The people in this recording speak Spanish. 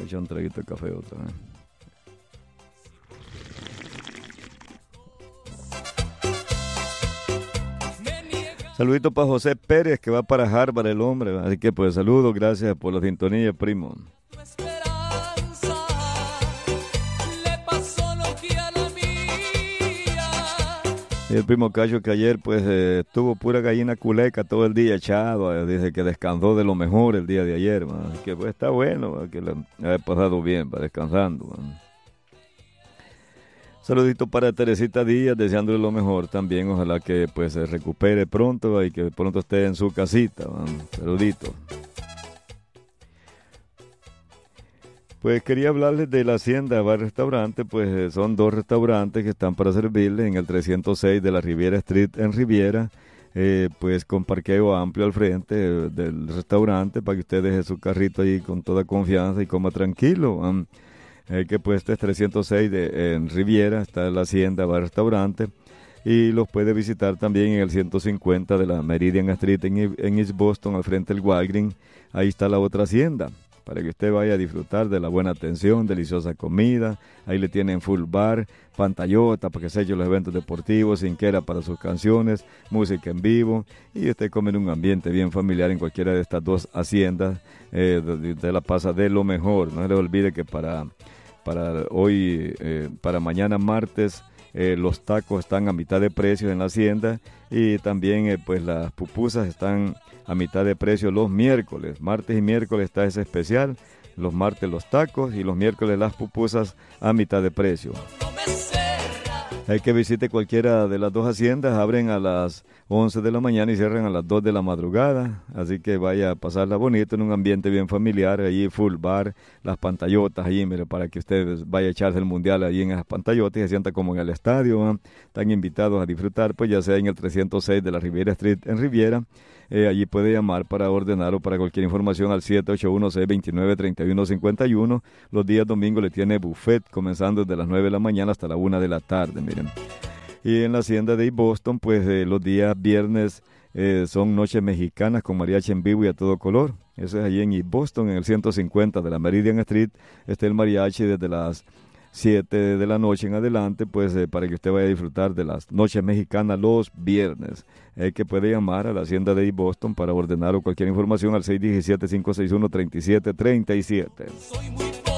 echar un traguito de café otra vez. Saludito para José Pérez, que va para Harvard, el hombre. Así que pues saludos, gracias por la sintonía, primo. Y el primo Cacho, que ayer pues estuvo pura gallina culeca todo el día echado, dice que descansó de lo mejor el día de ayer, man. Así que pues está bueno, man, que le haya pasado bien, va descansando, man. Saludito para Teresita Díaz, deseándole lo mejor también, ojalá que pues se recupere pronto y que pronto esté en su casita, man. Saludito. Pues quería hablarles de la Hacienda Bar Restaurante, pues son 2 restaurantes que están para servirles en el 306 de la Riviera Street en Riviera, pues con parqueo amplio al frente del restaurante para que usted deje su carrito ahí con toda confianza y coma tranquilo. Que pues este es 306 en Riviera, está la Hacienda Bar Restaurante, y los puede visitar también en el 150 de la Meridian Street en East Boston, al frente del Walgreens. Ahí está la otra hacienda, para que usted vaya a disfrutar de la buena atención, deliciosa comida. Ahí le tienen full bar, pantallota para que se eche los eventos deportivos, cinquera para sus canciones, música en vivo, y usted come en un ambiente bien familiar en cualquiera de estas 2 haciendas. De la pasa de lo mejor. No se le olvide que para hoy, para mañana martes, los tacos están a mitad de precio en la hacienda, y también pues las pupusas están a mitad de precio los miércoles. Martes y miércoles está ese especial. Los martes los tacos y los miércoles las pupusas a mitad de precio. Hay que visite cualquiera de las 2 haciendas. Abren a las 11 de la mañana y cierran a las 2 de la madrugada. Así que vaya a pasarla bonito en un ambiente bien familiar. Allí full bar, las pantallotas allí, mire, para que ustedes vaya a echarse el mundial allí en esas pantallotas y se sienta como en el estadio, ¿eh? Están invitados a disfrutar, pues ya sea en el 306 de la Riviera Street en Riviera. Allí puede llamar para ordenar o para cualquier información al 781-629-3151. Los días domingos le tiene buffet comenzando desde las 9 de la mañana hasta la 1 de la tarde, miren. Y en la hacienda de Boston, pues los días viernes son noches mexicanas con mariachi en vivo y a todo color. Eso es allí en Boston, en el 150 de la Meridian Street. Está el mariachi desde las 7 de la noche en adelante, pues para que usted vaya a disfrutar de las noches mexicanas los viernes. Que puede llamar a la hacienda de Boston para ordenar o cualquier información al 617-561-3737.